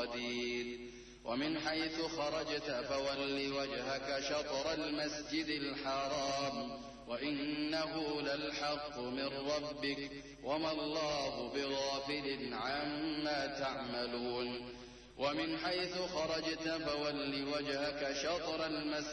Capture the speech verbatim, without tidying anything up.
قدير ومن حيث خرجت فول وجهك شطر المسجد الحرام وإنه للحق من ربك وما الله بغافل عما تعملون ومن حيث خرجت فول وجهك شطر المسجد